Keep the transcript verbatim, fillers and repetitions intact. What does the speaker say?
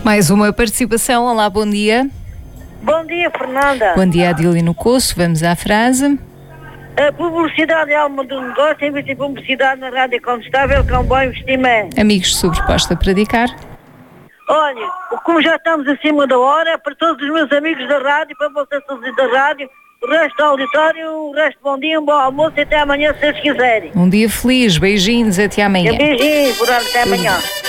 Mais uma participação. Olá, bom dia. Bom dia, Fernanda. Bom dia, Adilino Coço. Vamos à frase. A publicidade é alma do negócio, investir publicidade na rádio contestável, que é um bom investimento. Amigos, sobreposta a predicar. Olha, como já estamos acima da hora, para todos os meus amigos da rádio, para vocês todos da rádio, o resto do auditório, o resto bom dia, um bom almoço e até amanhã, se vocês quiserem. Um dia feliz, beijinhos, até amanhã. Beijinhos, por até amanhã.